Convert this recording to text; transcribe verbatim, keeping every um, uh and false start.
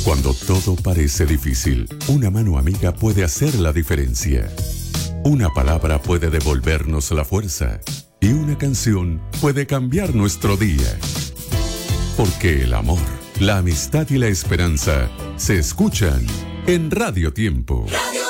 Cuando todo parece difícil, una mano amiga puede hacer la diferencia. Una palabra puede devolvernos la fuerza y una canción puede cambiar nuestro día. Porque el amor, la amistad y la esperanza se escuchan en Radio Tiempo.